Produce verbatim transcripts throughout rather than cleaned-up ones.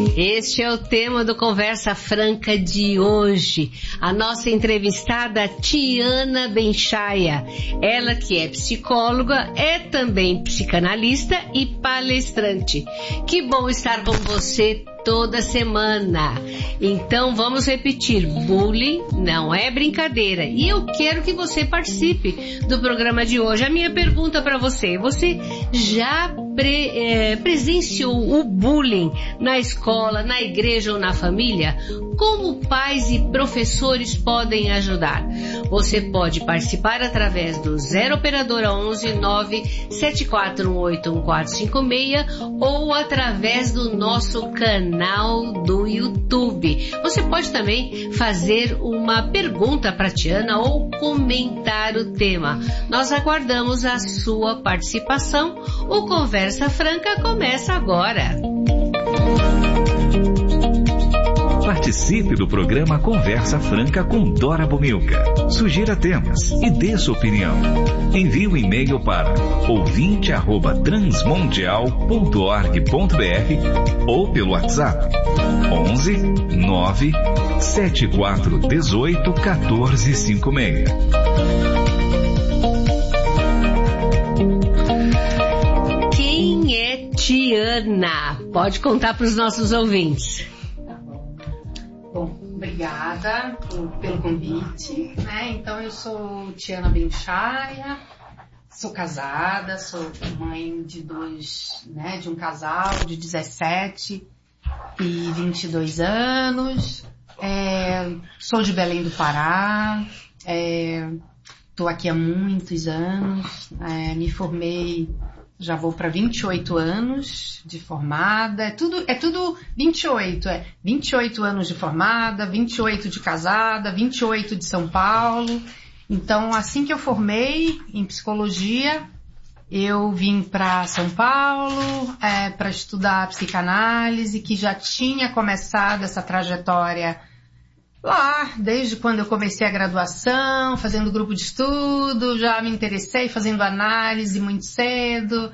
Este é o tema do Conversa Franca de hoje. A nossa entrevistada Tiana Benchaia. Ela que é psicóloga, é também psicanalista e palestrante. Que bom estar com você toda semana. Então vamos repetir, bullying não é brincadeira. E eu quero que você participe do programa de hoje. A minha pergunta para você, você já pre, é, presenciou o bullying na escola, na igreja ou na família? Como pais e professores podem ajudar? Você pode participar através do zero operadora onze nove sete quatro um oito um quatro cinco seis ou através do nosso canal do YouTube. Você pode também fazer uma pergunta para a Tiana ou comentar o tema. Nós aguardamos a sua participação. O Conversa Franca começa agora. Participe do programa Conversa Franca com Dora Bomilca. Sugira temas e dê sua opinião. Envie um e-mail para ouvinte arroba transmundial ponto org ponto br ou pelo WhatsApp onze nove sete quatro um oito um quatro cinco seis. Quem é Tiana? Pode contar para os nossos ouvintes. Bom, obrigada por, pelo convite, né? Então eu sou Tiana Benchaia, sou casada, sou mãe de dois, né? De um casal de dezessete e vinte e dois anos, é, sou de Belém do Pará, estou é, aqui há muitos anos, é, me formei. Já vou para vinte e oito anos de formada, é tudo, é tudo vinte e oito, é vinte e oito anos de formada, vinte e oito de casada, vinte e oito de São Paulo. Então, assim que eu formei em psicologia, eu vim para São Paulo é, para estudar psicanálise, que já tinha começado essa trajetória lá, desde quando eu comecei a graduação, fazendo grupo de estudo, já me interessei fazendo análise muito cedo.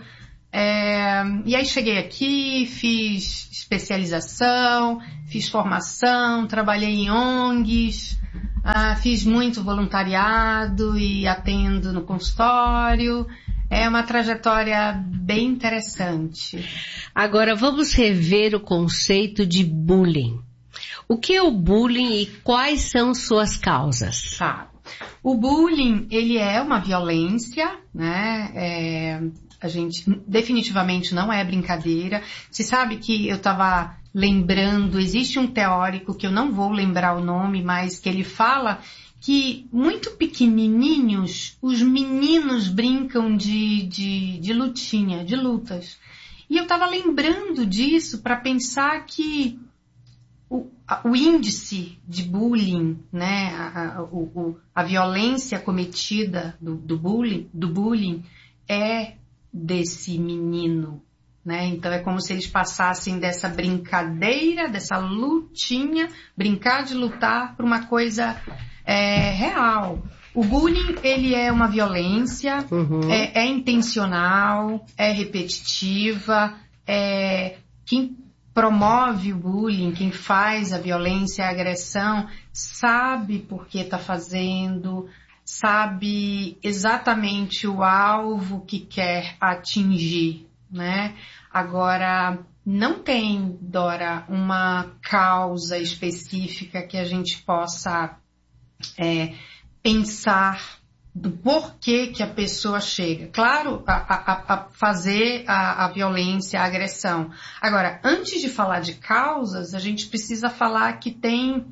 É, e aí cheguei aqui, fiz especialização, fiz formação, trabalhei em O N Gs, ah, fiz muito voluntariado e atendo no consultório. É uma trajetória bem interessante. Agora vamos rever o conceito de bullying. O que é o bullying e quais são suas causas? Tá. O bullying, ele é uma violência, né? É, a gente definitivamente não é brincadeira. Você sabe que eu estava lembrando, existe um teórico que eu não vou lembrar o nome, mas que ele fala que muito pequenininhos, os meninos brincam de, de, de lutinha, de lutas. E eu estava lembrando disso para pensar que O, o índice de bullying, né, a, a, o, a violência cometida do, do, bullying, do bullying é desse menino, né? Então é como se eles passassem dessa brincadeira, dessa lutinha, brincar de lutar para uma coisa é, real. O bullying, ele é uma violência, uhum. é, é intencional, é repetitiva, é quem promove o bullying, quem faz a violência, a agressão, sabe por que está fazendo, sabe exatamente o alvo que quer atingir, né? Agora, não tem, Dora, uma causa específica que a gente possa é, pensar do porquê que a pessoa chega. Claro, a, a, a fazer a, a violência, a agressão. Agora, antes de falar de causas, a gente precisa falar que tem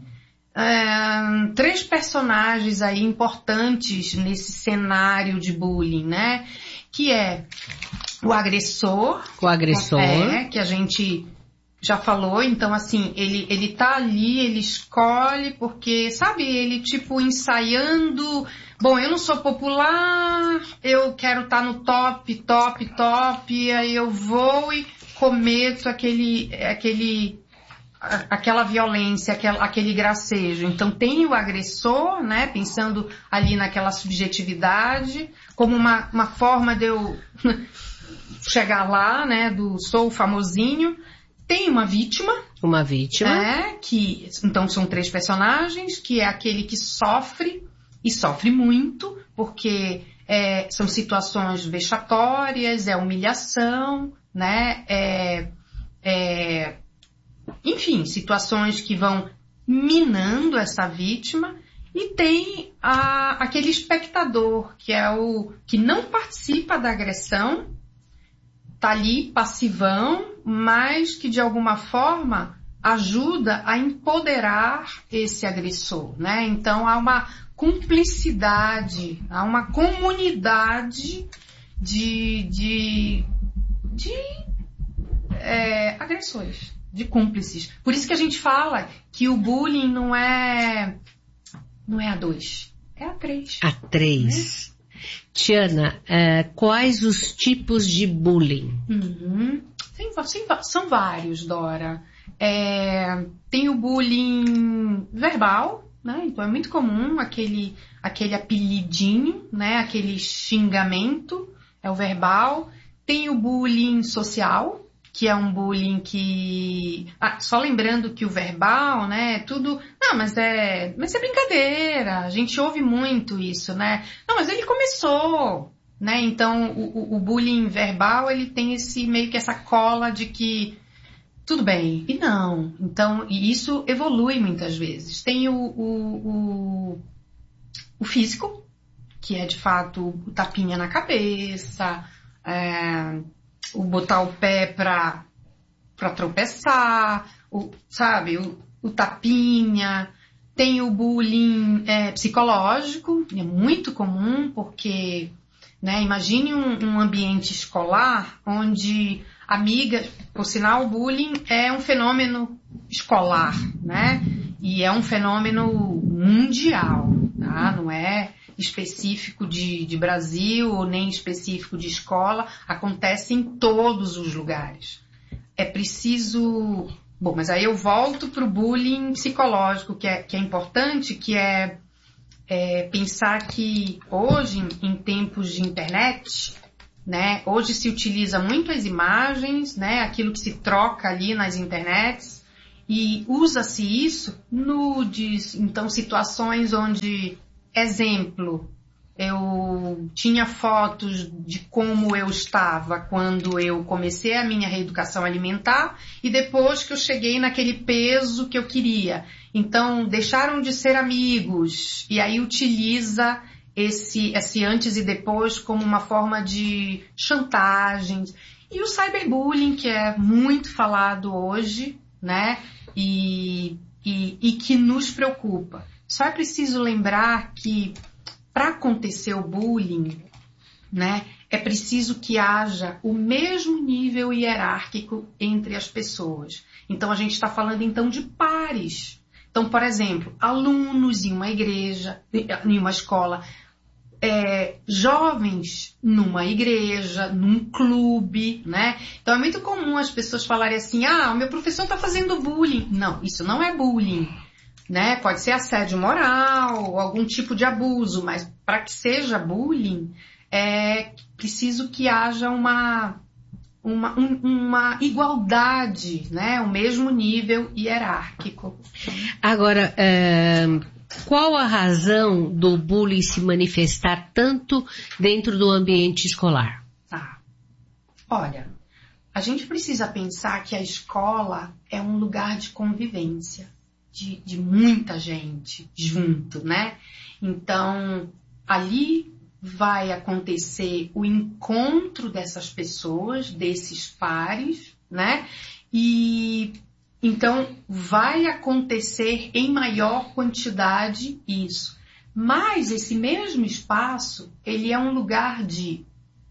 é, três personagens aí importantes nesse cenário de bullying, né? Que é o agressor. O agressor. É, que a gente já falou, então assim, ele, ele tá ali, ele escolhe porque, sabe, ele tipo ensaiando, bom, eu não sou popular, eu quero estar tá no top, top, top, e aí eu vou e cometo aquele, aquele, aquela violência, aquele, aquele gracejo. Então tem o agressor, né, pensando ali naquela subjetividade, como uma, uma forma de eu chegar lá, né, do sou famosinho. Tem uma vítima. Uma vítima. É, que, então são três personagens, que é aquele que sofre, e sofre muito, porque é, são situações vexatórias, é humilhação, né? É, é, enfim, situações que vão minando essa vítima. E tem a, aquele espectador, que é o que não participa da agressão, tá ali passivão, mas que de alguma forma ajuda a empoderar esse agressor, né? Então há uma cumplicidade, há uma comunidade de, de, de é, agressores, de cúmplices. Por isso que a gente fala que o bullying não é, não é a dois, é a três. A três. Né? Tiana, uh, quais os tipos de bullying? Uhum. Tem, são vários, Dora. É, tem o bullying verbal, né? Então é muito comum aquele, aquele apelidinho, né? Aquele xingamento, é o verbal. Tem o bullying social, que é um bullying que... Ah, só lembrando que o verbal, né, tudo... Não, mas é, mas é brincadeira, a gente ouve muito isso, né? Não, mas ele começou, né? Então, o, o bullying verbal, ele tem esse meio que essa cola de que tudo bem, e não. Então, e isso evolui muitas vezes. Tem o, o, o, o físico, que é de fato o tapinha na cabeça, é... o botar o pé para para tropeçar, o, sabe, o, o tapinha. Tem o bullying é, psicológico, é muito comum, porque, né, imagine um, um ambiente escolar onde amigas, por sinal, o bullying é um fenômeno escolar, né, e é um fenômeno mundial, tá? Não é específico de, de Brasil ou nem específico de escola, acontece em todos os lugares. É preciso... Bom, mas aí eu volto para o bullying psicológico, que é, que é importante, que é, é pensar que hoje, em tempos de internet, né, hoje se utiliza muito as imagens, né, aquilo que se troca ali nas internets, e usa-se isso nudes, então situações onde... Exemplo, eu tinha fotos de como eu estava quando eu comecei a minha reeducação alimentar e depois que eu cheguei naquele peso que eu queria. Então, deixaram de ser amigos e aí utiliza esse, esse antes e depois como uma forma de chantagem. E o cyberbullying, que é muito falado hoje, né, e, e, e que nos preocupa. Só é preciso lembrar que para acontecer o bullying, né, é preciso que haja o mesmo nível hierárquico entre as pessoas. Então a gente está falando então de pares. Então, por exemplo, alunos em uma igreja, em uma escola, é, jovens numa igreja, num clube, né? Então é muito comum as pessoas falarem assim, ah, o meu professor está fazendo bullying. Não, isso não é bullying. Né? Pode ser assédio moral, algum tipo de abuso, mas para que seja bullying, é preciso que haja uma, uma, um, uma igualdade, né? O mesmo nível hierárquico. Agora, é, qual a razão do bullying se manifestar tanto dentro do ambiente escolar? Tá. Olha, a gente precisa pensar que a escola é um lugar de convivência. De, de muita gente junto, né? Então, ali vai acontecer o encontro dessas pessoas, desses pares, né? E então vai acontecer em maior quantidade isso. Mas esse mesmo espaço, ele é um lugar de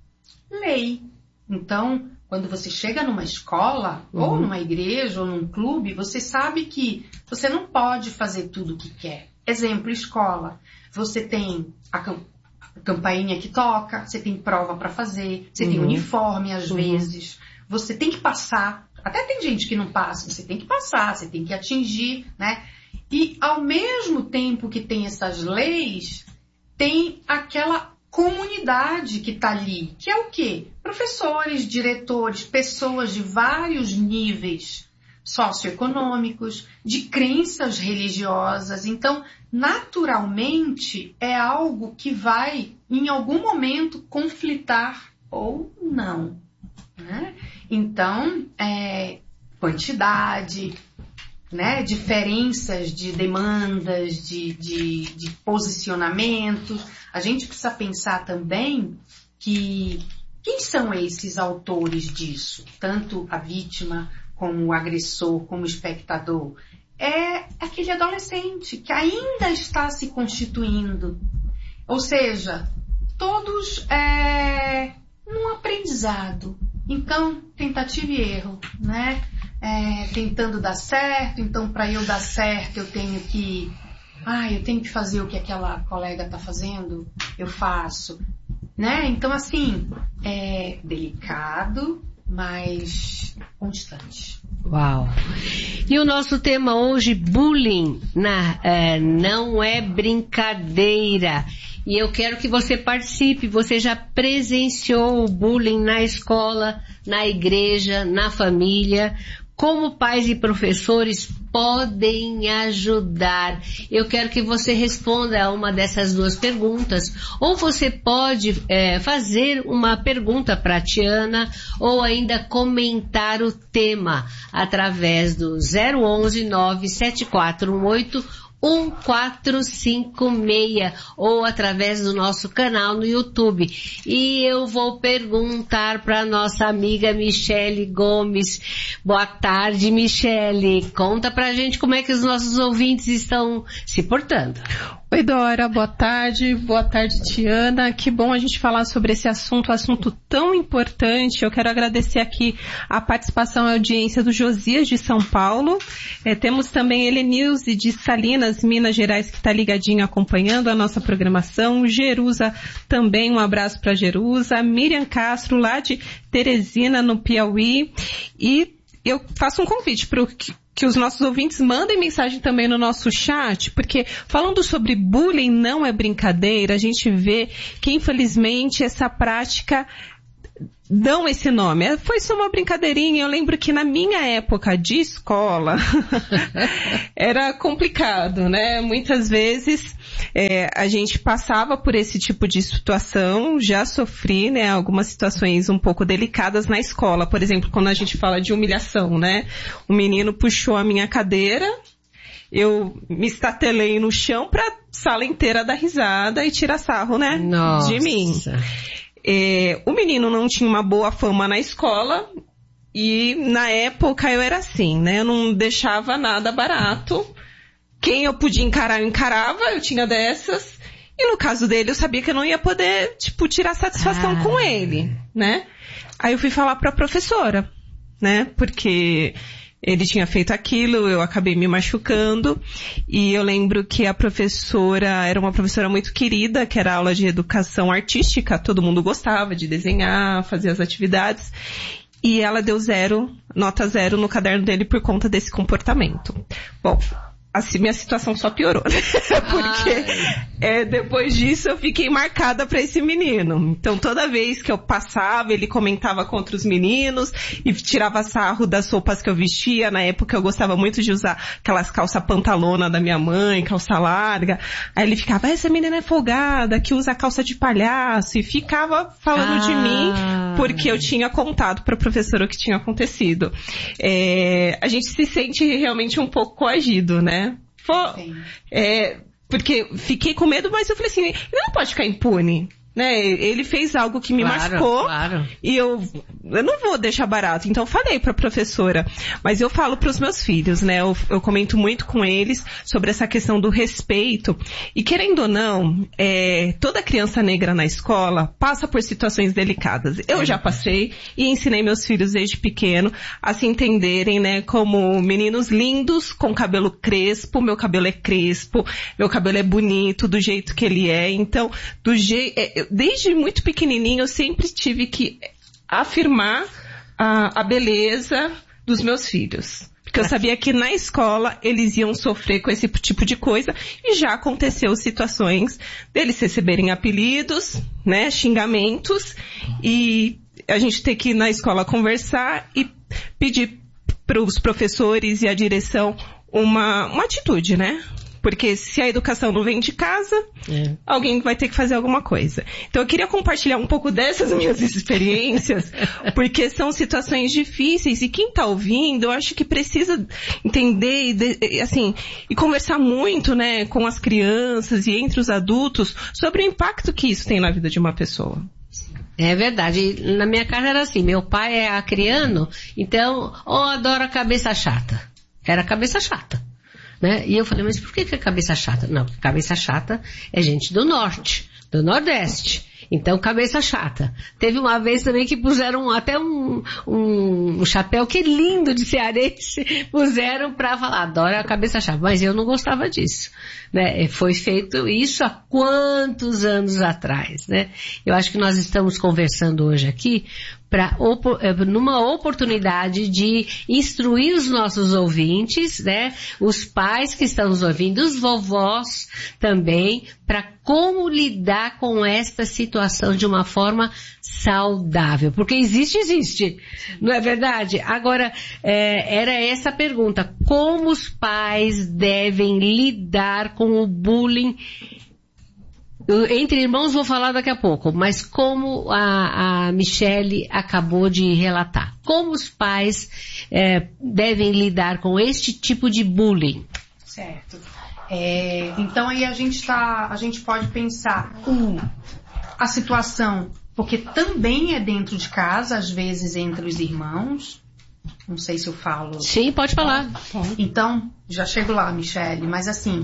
lei. Então, quando você chega numa escola, uhum. ou numa igreja, ou num clube, você sabe que você não pode fazer tudo o que quer. Exemplo, escola. Você tem a, cam- a campainha que toca, você tem prova para fazer, você uhum. tem uniforme às uhum. vezes, você tem que passar. Até tem gente que não passa, você tem que passar, você tem que atingir, né? E ao mesmo tempo que tem essas leis, tem aquela comunidade que está ali, que é o quê? Professores, diretores, pessoas de vários níveis socioeconômicos, de crenças religiosas. Então, naturalmente, é algo que vai, em algum momento, conflitar ou não, né? Então, é, quantidade, né? Diferenças de demandas, de, de, de posicionamentos. A gente precisa pensar também que quem são esses autores disso? Tanto a vítima como o agressor, como o espectador. É aquele adolescente que ainda está se constituindo. Ou seja, todos é, num aprendizado. Então, tentativa e erro, né? É, tentando dar certo, então para eu dar certo eu tenho que... Ah, eu tenho que fazer o que aquela colega está fazendo, eu faço. Né? Então, assim, é delicado, mas constante. Uau! E o nosso tema hoje, bullying, na, é, não é brincadeira. E eu quero que você participe. Você já presenciou o bullying na escola, na igreja, na família? Como pais e professores podem ajudar? Eu quero que você responda a uma dessas duas perguntas. Ou você pode é, fazer uma pergunta para a Tiana, ou ainda comentar o tema através do zero onze, nove sete quatro um oito, um quatro cinco seis ou através do nosso canal no YouTube. E eu vou perguntar para nossa amiga Michele Gomes. Boa tarde, Michele. Conta pra gente como é que os nossos ouvintes estão se portando. Oi, Dora. Boa tarde. Boa tarde, Tiana. Que bom a gente falar sobre esse assunto, um assunto tão importante. Eu quero agradecer aqui a participação e a audiência do Josias de São Paulo. É, temos também Helenilze de Salinas, Minas Gerais, que está ligadinho acompanhando a nossa programação. Jerusa também, um abraço para Jerusa. Miriam Castro, lá de Teresina, no Piauí. E eu faço um convite para o que os nossos ouvintes mandem mensagem também no nosso chat, porque falando sobre bullying não é brincadeira, a gente vê que infelizmente essa prática dão esse nome. Foi só uma brincadeirinha. Eu lembro que na minha época de escola era complicado, né? Muitas vezes é, a gente passava por esse tipo de situação, já sofri, né, algumas situações um pouco delicadas na escola. Por exemplo, quando a gente fala de humilhação, né? O menino puxou a minha cadeira, eu me estatelei no chão pra sala inteira dar risada e tirar sarro, né? Nossa. De mim. É, o menino não tinha uma boa fama na escola e na época eu era assim, né? Eu não deixava nada barato. Quem eu podia encarar, eu encarava, eu tinha dessas. E no caso dele, eu sabia que eu não ia poder, tipo, tirar satisfação ah. com ele, né? Aí eu fui falar pra professora, né? Porque ele tinha feito aquilo, eu acabei me machucando. E eu lembro que a professora era uma professora muito querida, que era aula de educação artística. Todo mundo gostava de desenhar, fazer as atividades. E ela deu zero, nota zero no caderno dele por conta desse comportamento. Bom, assim, minha situação só piorou, né? Porque é, depois disso eu fiquei marcada pra esse menino. Então toda vez que eu passava, ele comentava contra os meninos e tirava sarro das roupas que eu vestia. Na época eu gostava muito de usar aquelas calças pantalona da minha mãe, calça larga. Aí ele ficava, essa menina é folgada, que usa calça de palhaço, e ficava falando ah. de mim porque eu tinha contado pra professora o que tinha acontecido. É, a gente se sente realmente um pouco coagido, né? Pô, é, porque fiquei com medo, mas eu falei assim, ele não pode ficar impune, né? Ele fez algo que me claro, machucou claro. E eu, eu não vou deixar barato. Então eu falei pra professora, mas eu falo pros meus filhos, né? Eu, eu comento muito com eles sobre essa questão do respeito. E querendo ou não, é, toda criança negra na escola passa por situações delicadas. Eu já passei e ensinei meus filhos desde pequeno a se entenderem, né? Como meninos lindos com cabelo crespo. Meu cabelo é crespo, meu cabelo é bonito do jeito que ele é. Então, do jeito... É, desde muito pequenininho eu sempre tive que afirmar a, a beleza dos meus filhos. Porque eu sabia que na escola eles iam sofrer com esse tipo de coisa e já aconteceu situações deles receberem apelidos, né, xingamentos, e a gente ter que ir na escola conversar e pedir para os professores e a direção uma, uma atitude, né? Porque se a educação não vem de casa, é. alguém vai ter que fazer alguma coisa. Então eu queria compartilhar um pouco dessas minhas experiências, porque são situações difíceis e quem está ouvindo, eu acho que precisa entender e, assim, e conversar muito, né, com as crianças e entre os adultos sobre o impacto que isso tem na vida de uma pessoa. É verdade. Na minha casa era assim, meu pai é acriano, então, eu adoro a cabeça chata. Era cabeça chata. Né? E eu falei, mas por que que é cabeça chata? Não, porque cabeça chata é gente do norte, do nordeste. Então, cabeça chata. Teve uma vez também que puseram até um, um, um chapéu que é lindo de cearense, puseram pra falar, adoro a cabeça chata. Mas eu não gostava disso, né? Foi feito isso há quantos anos atrás, né? Eu acho que nós estamos conversando hoje aqui para numa oportunidade de instruir os nossos ouvintes, né, os pais que estão nos ouvindo, os vovós também, para como lidar com esta situação de uma forma saudável, porque existe, existe, não é verdade? Agora, é, era essa a pergunta, como os pais devem lidar com o bullying? Entre irmãos vou falar daqui a pouco, mas como a, a Michele acabou de relatar, como os pais é, devem lidar com este tipo de bullying? Certo. É, então aí a gente tá, a gente pode pensar um, a situação, porque também é dentro de casa, às vezes entre os irmãos. Não sei se eu falo. Sim, pode falar. Então, já chego lá, Michele, mas assim,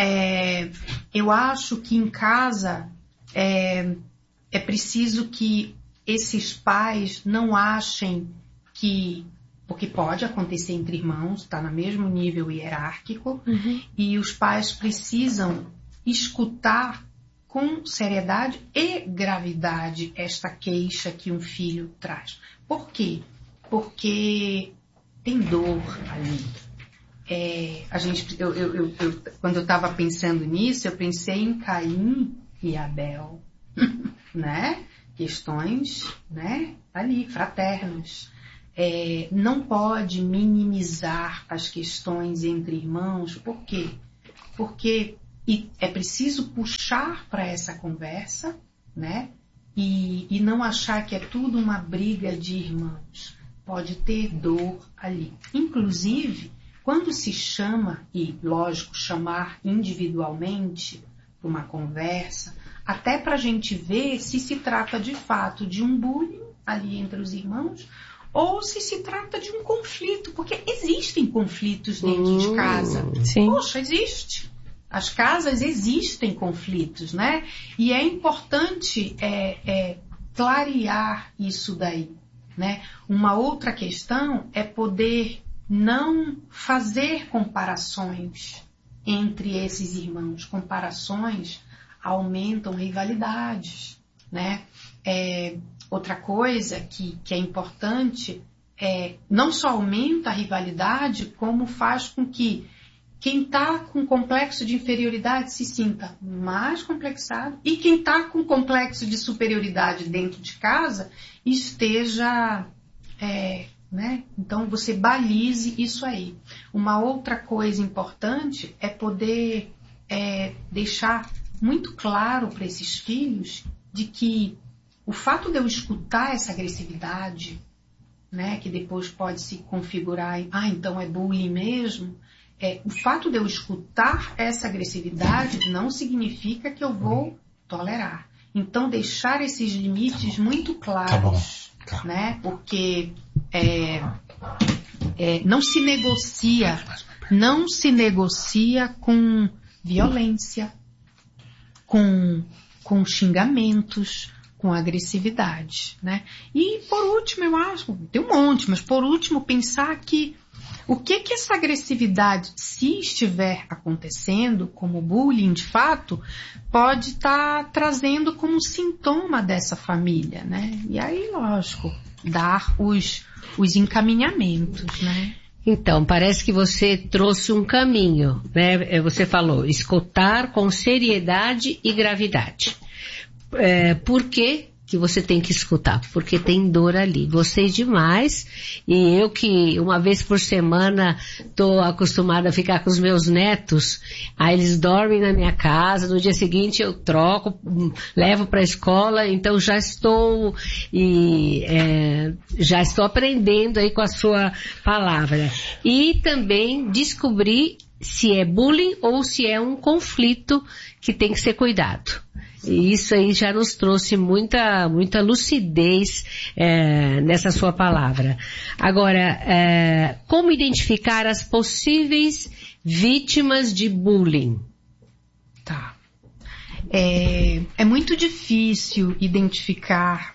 É, eu acho que em casa é, é preciso que esses pais não achem que, porque pode acontecer entre irmãos, está no mesmo nível hierárquico, uhum. e os pais precisam escutar com seriedade e gravidade esta queixa que um filho traz. Por quê? Porque tem dor ali. É, a gente, eu, eu, eu, eu, quando eu estava pensando nisso, eu pensei em Caim e Abel, né? Questões, né? Ali, fraternas. É, não pode minimizar as questões entre irmãos. Por quê? Porque é preciso puxar para essa conversa, né? E, e não achar que é tudo uma briga de irmãos. Pode ter dor ali. Inclusive, quando se chama, e lógico, chamar individualmente para uma conversa, até para a gente ver se se trata de fato de um bullying ali entre os irmãos, ou se se trata de um conflito, porque existem conflitos dentro hum, de casa. Sim. Poxa, existe. As casas existem conflitos, né? E é importante é, é, clarear isso daí, né? Uma outra questão é poder não fazer comparações entre esses irmãos. Comparações aumentam rivalidades, né? É, outra coisa que, que é importante é não só aumenta a rivalidade, como faz com que quem está com complexo de inferioridade se sinta mais complexado e quem está com complexo de superioridade dentro de casa esteja... É, né? Então você balize isso aí. Uma outra coisa importante é poder é, deixar muito claro para esses filhos de que o fato de eu escutar essa agressividade, né, que depois pode se configurar em, ah, então é bullying mesmo, é, o fato de eu escutar essa agressividade não significa que eu vou tolerar. Então deixar esses limites muito claros, tá bom, tá. Né? Porque É, é, não se negocia, não se negocia com violência, com, com xingamentos, com agressividade, né? E por último, eu acho, tem um monte, mas por último pensar que o que que essa agressividade, se estiver acontecendo como bullying de fato, pode estar tá trazendo como sintoma dessa família, né? E aí, lógico, dar os, os encaminhamentos, né? Então, parece que você trouxe um caminho, né? Você falou, escutar com seriedade e gravidade. É, por quê que você tem que escutar? Porque tem dor ali. Gostei demais. E eu que uma vez por semana tô acostumada a ficar com os meus netos, aí eles dormem na minha casa, no dia seguinte eu troco, levo para a escola, então já estou e é, já estou aprendendo aí com a sua palavra. E também descobrir se é bullying ou se é um conflito que tem que ser cuidado. E isso aí já nos trouxe muita, muita lucidez é, nessa sua palavra. Agora, é, como identificar as possíveis vítimas de bullying? Tá. É, é muito difícil identificar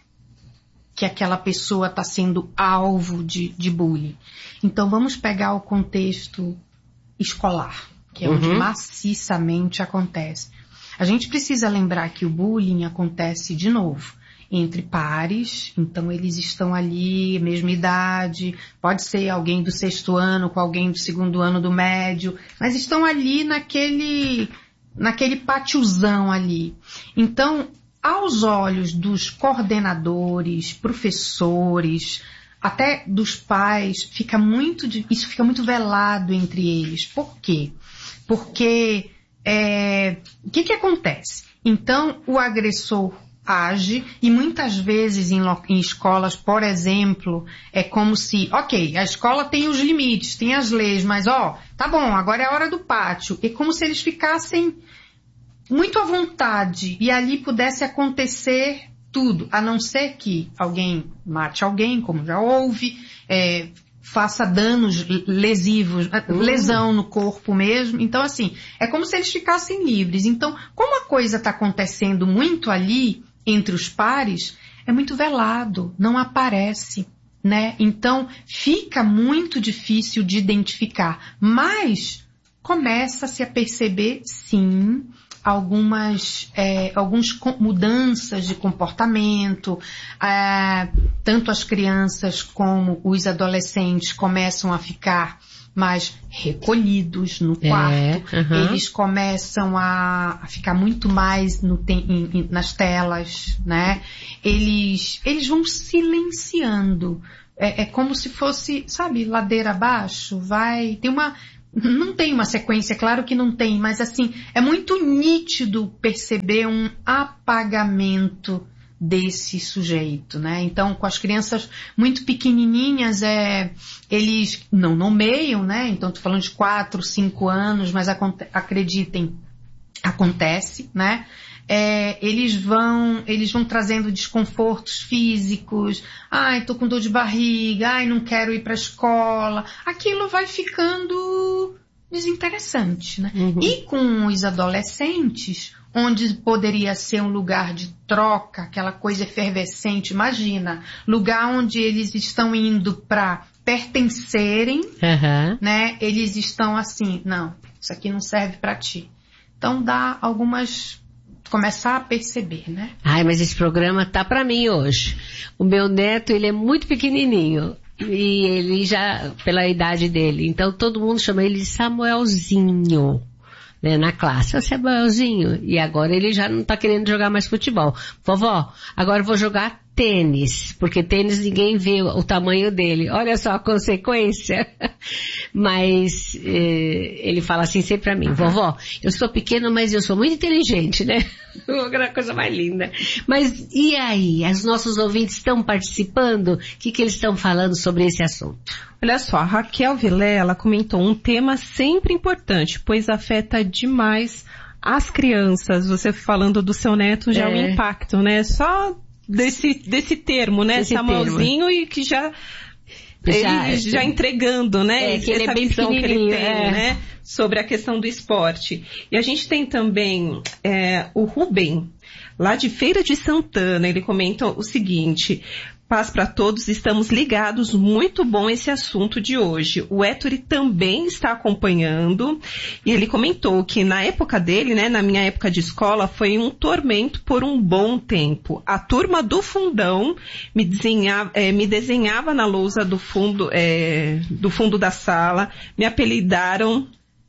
que aquela pessoa está sendo alvo de, de bullying. Então vamos pegar o contexto escolar, que é onde Uhum. maciçamente acontece. A gente precisa lembrar que o bullying acontece de novo entre pares, então eles estão ali, mesma idade, pode ser alguém do sexto ano com alguém do segundo ano do médio, mas estão ali naquele, naquele pátiozão ali. Então, aos olhos dos coordenadores, professores, até dos pais, fica muito, isso fica muito velado entre eles. Por quê? Porque É, o que que acontece? Então, o agressor age e muitas vezes em, em escolas, por exemplo, é como se, ok, a escola tem os limites, tem as leis, mas ó, tá bom, agora é a hora do pátio. É como se eles ficassem muito à vontade e ali pudesse acontecer tudo, a não ser que alguém mate alguém, como já houve, é, faça danos lesivos, uhum. lesão no corpo mesmo. Então, assim, é como se eles ficassem livres. Então, como a coisa está acontecendo muito ali, entre os pares, é muito velado, não aparece, né? Então, fica muito difícil de identificar. Mas, começa-se a perceber, sim, algumas é, algumas mudanças de comportamento, é, tanto as crianças como os adolescentes começam a ficar mais recolhidos no quarto, é, uhum. eles começam a, a ficar muito mais no, em, em, nas telas, né? Eles, eles vão silenciando, é, é como se fosse, sabe, ladeira abaixo, vai, tem uma Não tem uma sequência, claro que não tem, mas assim, é muito nítido perceber um apagamento desse sujeito, né? Então, com as crianças muito pequenininhas, é, eles não nomeiam, né? Então, estou falando de quatro, cinco anos, mas aconte- acreditem, acontece, né? É, eles vão, eles vão trazendo desconfortos físicos, ai, tô com dor de barriga, ai, não quero ir para a escola, aquilo vai ficando desinteressante, né? Uhum. E com os adolescentes, onde poderia ser um lugar de troca, aquela coisa efervescente, imagina, lugar onde eles estão indo para pertencerem, uhum. né? Eles estão assim, não, isso aqui não serve para ti. Então dá algumas começar a perceber, né? Ai, mas esse programa tá pra mim hoje. O meu neto, ele é muito pequenininho. E ele já, pela idade dele, então todo mundo chama ele de Samuelzinho, né, na classe. Ô, Samuelzinho. E agora ele já não tá querendo jogar mais futebol. Vovó, agora eu vou jogar tênis, porque tênis ninguém vê o tamanho dele. Olha só a consequência. Mas eh, ele fala assim sempre pra mim, vovó, eu sou pequeno, mas eu sou muito inteligente, né? Uma coisa mais linda. Mas e aí? Os nossos ouvintes estão participando? O que, que eles estão falando sobre esse assunto? Olha só, a Raquel Vilela comentou um tema sempre importante, pois afeta demais as crianças. Você falando do seu neto já é um impacto, né? Só desse, desse termo, né? Desse Samuelzinho, termo. E que já... Já, ele já entregando, né? É, que ele essa é bem visão que ele tem, é. né? Sobre a questão do esporte. E a gente tem também é, o Rubem, lá de Feira de Santana, ele comenta o seguinte: Paz para todos, estamos ligados, muito bom esse assunto de hoje. O Ettore também está acompanhando e ele comentou que na época dele, né, na minha época de escola, foi um tormento por um bom tempo. A turma do fundão me desenhava, é, me desenhava na lousa do fundo, é, do fundo da sala, me apelidaram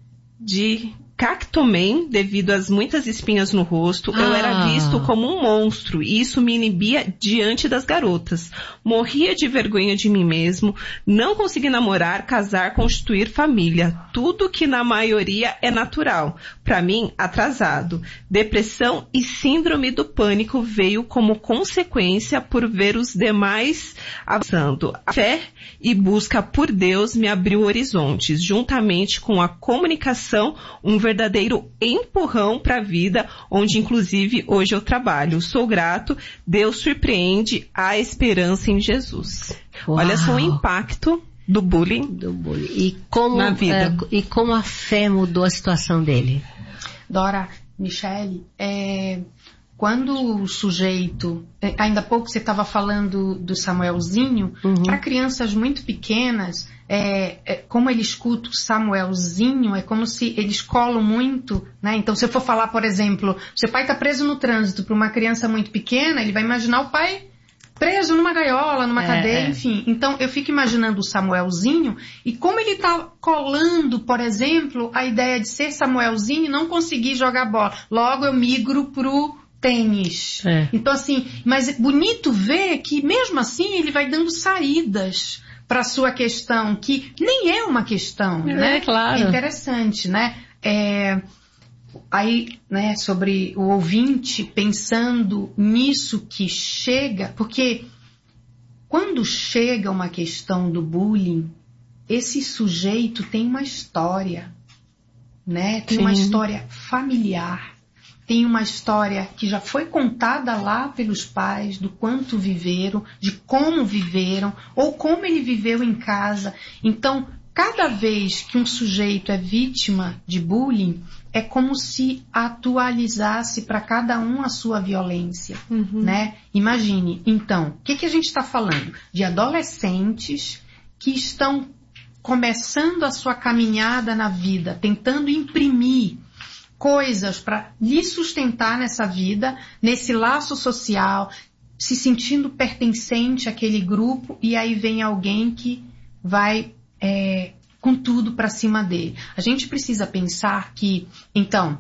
de Cactoman devido às muitas espinhas no rosto. Ah. Eu era visto como um monstro e isso me inibia diante das garotas. Morria de vergonha de mim mesmo, não consegui namorar, casar, constituir família. Tudo que na maioria é natural. Para mim, atrasado. Depressão e síndrome do pânico veio como consequência por ver os demais avançando. A fé e busca por Deus me abriu horizontes, juntamente com a comunicação, um verdadeiro empurrão para a vida, onde inclusive hoje eu trabalho. Sou grato, Deus surpreende, a esperança em Jesus. Uau. Olha só o impacto do bullying, do bullying. E como, na vida. É, e como a fé mudou a situação dele. Dora, Michele, é, quando o sujeito, ainda há pouco você estava falando do Samuelzinho, uhum. Para crianças muito pequenas, É, é, como ele escuta o Samuelzinho, é como se eles colam muito, né? Então, se eu for falar, por exemplo, seu pai está preso no trânsito para uma criança muito pequena, ele vai imaginar o pai preso numa gaiola, numa é, cadeia, é. enfim. Então, eu fico imaginando o Samuelzinho e como ele está colando, por exemplo, a ideia de ser Samuelzinho e não conseguir jogar bola. Logo, eu migro pro tênis. É. Então, assim, mas é bonito ver que, mesmo assim, ele vai dando saídas para a sua questão, que nem é uma questão, é, né? Claro. É interessante, né? É, aí, né, sobre o ouvinte pensando nisso que chega, porque quando chega uma questão do bullying, esse sujeito tem uma história, né? Tem Sim. uma história familiar. Tem uma história que já foi contada lá pelos pais, do quanto viveram, de como viveram, ou como ele viveu em casa. Então, cada vez que um sujeito é vítima de bullying, é como se atualizasse para cada um a sua violência, uhum. né? Imagine, então, o que, que a gente está falando? De adolescentes que estão começando a sua caminhada na vida, tentando imprimir coisas para lhe sustentar nessa vida, nesse laço social, se sentindo pertencente àquele grupo, e aí vem alguém que vai é, com tudo para cima dele. A gente precisa pensar que, então,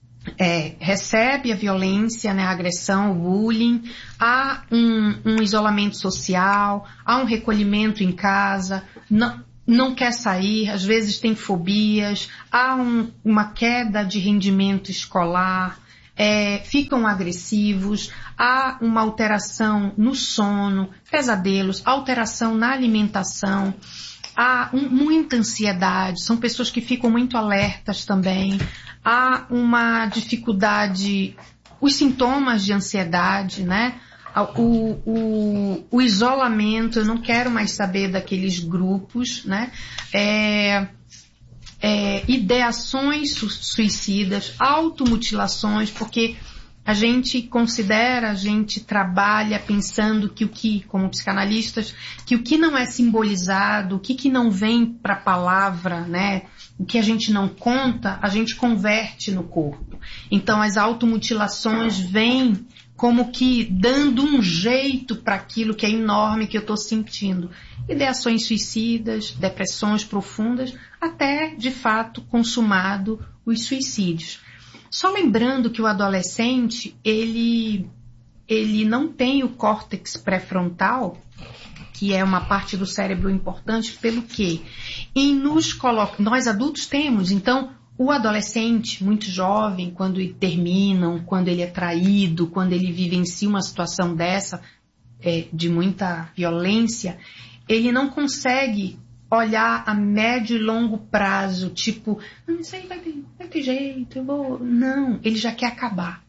é, recebe a violência, né, a agressão, o bullying, há um, um isolamento social, há um recolhimento em casa, não... não quer sair, às vezes tem fobias, há um, uma queda de rendimento escolar, é, ficam agressivos, há uma alteração no sono, pesadelos, alteração na alimentação, há um, muita ansiedade, são pessoas que ficam muito alertas também, há uma dificuldade, os sintomas de ansiedade, né? O, o, o isolamento, eu não quero mais saber daqueles grupos, né? É, é, ideações suicidas, automutilações, porque a gente considera, a gente trabalha pensando que o que, como psicanalistas, que o que não é simbolizado, o que, que não vem para a palavra, né? O que a gente não conta, a gente converte no corpo. Então as automutilações vêm como que dando um jeito para aquilo que é enorme que eu estou sentindo. Ideações suicidas, depressões profundas, até, de fato, consumado os suicídios. Só lembrando que o adolescente, ele, ele não tem o córtex pré-frontal, que é uma parte do cérebro importante, pelo quê? Em nos coloca, nós adultos temos, então, o adolescente, muito jovem, quando terminam, quando ele é traído, quando ele vivencia uma situação dessa, é, de muita violência, ele não consegue olhar a médio e longo prazo, tipo, não, isso aí vai ter, vai ter jeito, eu vou... Não, ele já quer acabar.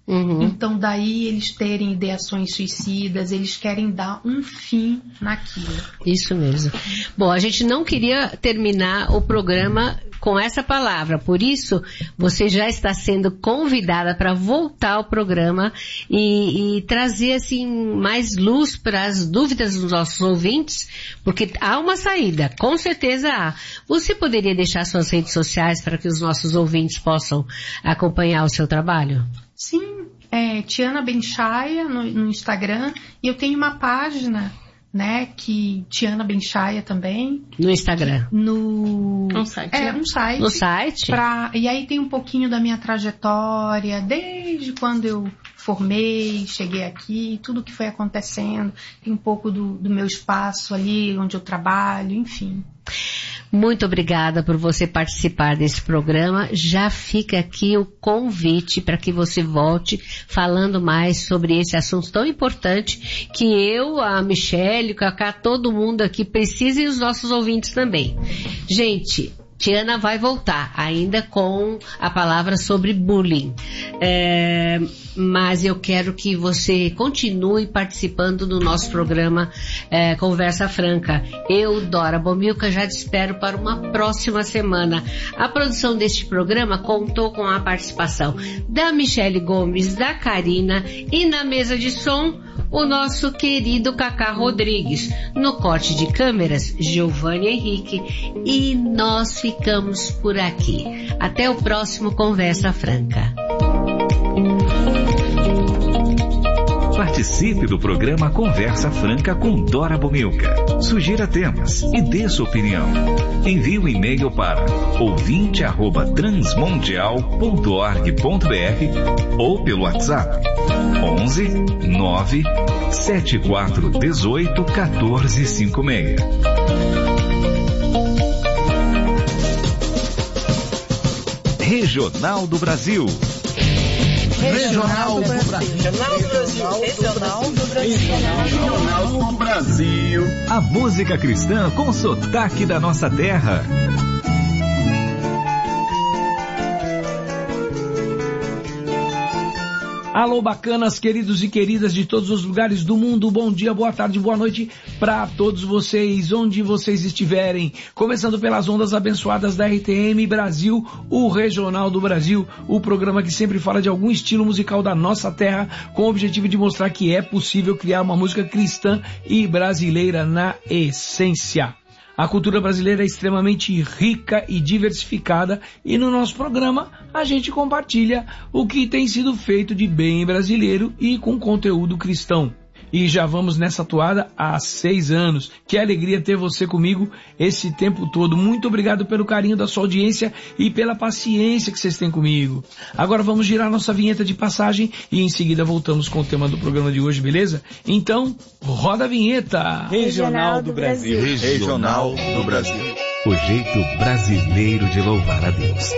Uhum. Então, daí eles terem ideações suicidas, eles querem dar um fim naquilo. Isso mesmo. Bom, a gente não queria terminar o programa com essa palavra, por isso você já está sendo convidada para voltar ao programa e, e trazer assim mais luz para as dúvidas dos nossos ouvintes, porque há uma saída, com certeza há. Você poderia deixar suas redes sociais para que os nossos ouvintes possam acompanhar o seu trabalho? Sim, é Tiana Benchaia no, no Instagram, e eu tenho uma página, né, que Tiana Benchaia também. No Instagram? No... Um site. É, um site. No site? Pra, e aí tem um pouquinho da minha trajetória, desde quando eu formei, cheguei aqui, tudo que foi acontecendo, tem um pouco do, do meu espaço ali, onde eu trabalho, enfim. Muito obrigada por você participar desse programa. Já fica aqui o convite para que você volte falando mais sobre esse assunto tão importante que eu, a Michele, o Cacá, todo mundo aqui precisa e os nossos ouvintes também. Gente, Tiana vai voltar ainda com a palavra sobre bullying. É, mas eu quero que você continue participando do nosso programa é, Conversa Franca. Eu, Dora Bomilca, já te espero para uma próxima semana. A produção deste programa contou com a participação da Michele Gomes, da Karina e na mesa de som o nosso querido Cacá Rodrigues. No corte de câmeras, Giovanni Henrique. E nós ficamos por aqui. Até o próximo Conversa Franca. Participe do programa Conversa Franca com Dora Bomilca. Sugira temas e dê sua opinião. Envie um e-mail para ouvinte arroba transmundial ponto org ponto br ou pelo WhatsApp onze nove sete quatro um oito um quatro cinco seis. Regional do Brasil. Regional do Brasil. Regional do Brasil. Regional do Brasil. Regional do Brasil. A música cristã com sotaque da nossa terra. Alô, bacanas, queridos e queridas de todos os lugares do mundo, bom dia, boa tarde, boa noite para todos vocês, onde vocês estiverem. Começando pelas ondas abençoadas da R T M Brasil, o Regional do Brasil, o programa que sempre fala de algum estilo musical da nossa terra, com o objetivo de mostrar que é possível criar uma música cristã e brasileira na essência. A cultura brasileira é extremamente rica e diversificada e no nosso programa a gente compartilha o que tem sido feito de bem brasileiro e com conteúdo cristão. E já vamos nessa toada há seis anos. Que alegria ter você comigo esse tempo todo. Muito obrigado pelo carinho da sua audiência e pela paciência que vocês têm comigo. Agora vamos girar nossa vinheta de passagem e em seguida voltamos com o tema do programa de hoje, beleza? Então, roda a vinheta. Regional do Brasil. Regional do Brasil. O jeito brasileiro de louvar a Deus.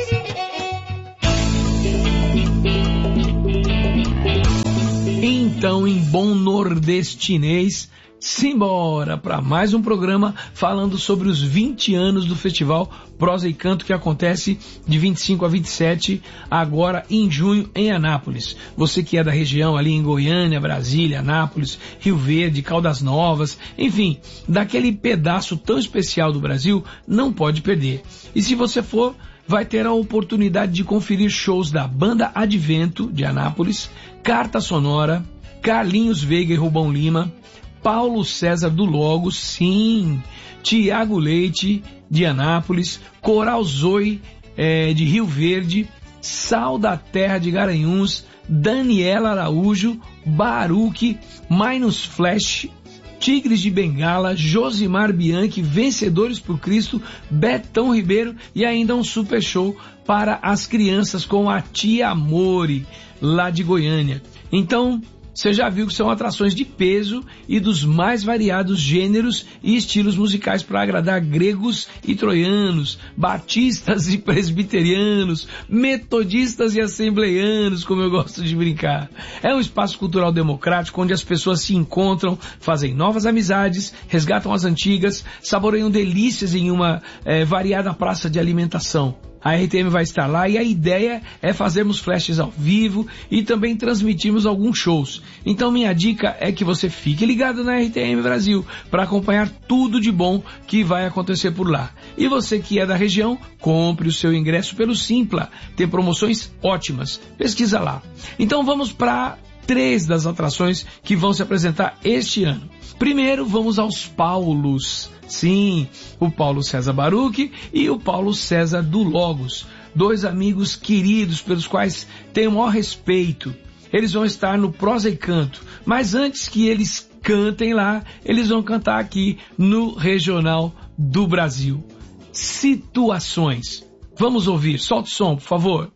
Então, em bom nordestinês, simbora para mais um programa falando sobre os vinte anos do Festival Prosa e Canto que acontece de vinte e cinco a vinte e sete, agora em junho, em Anápolis. Você que é da região ali em Goiânia, Brasília, Anápolis, Rio Verde, Caldas Novas, enfim, daquele pedaço tão especial do Brasil, não pode perder. E se você for, vai ter a oportunidade de conferir shows da Banda Advento, de Anápolis, Carta Sonora, Carlinhos Veiga e Rubão Lima, Paulo César do Logos, sim, Tiago Leite, de Anápolis, Coral Zoe, é, de Rio Verde, Sal da Terra de Garanhuns, Daniela Araújo, Baruque, Minus Flash, Tigres de Bengala, Josimar Bianchi, Vencedores por Cristo, Betão Ribeiro e ainda um super show para as crianças com a Tia Amore, lá de Goiânia. Então, você já viu que são atrações de peso e dos mais variados gêneros e estilos musicais para agradar gregos e troianos, batistas e presbiterianos, metodistas e assembleianos, como eu gosto de brincar. É um espaço cultural democrático onde as pessoas se encontram, fazem novas amizades, resgatam as antigas, saboreiam delícias em uma é, variada praça de alimentação. A R T M vai estar lá e a ideia é fazermos flashes ao vivo e também transmitirmos alguns shows. Então minha dica é que você fique ligado na R T M Brasil para acompanhar tudo de bom que vai acontecer por lá. E você que é da região, compre o seu ingresso pelo Simpla. Tem promoções ótimas. Pesquisa lá. Então vamos para três das atrações que vão se apresentar este ano. Primeiro, vamos aos Paulos. Sim, o Paulo César Baruch e o Paulo César do Logos. Dois amigos queridos pelos quais tenho o maior respeito. Eles vão estar no Prosa e Canto. Mas antes que eles cantem lá, eles vão cantar aqui no Regional do Brasil. Situações. Vamos ouvir. Solta o som, por favor.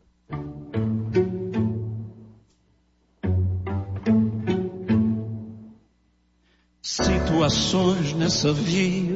Situações nessa vida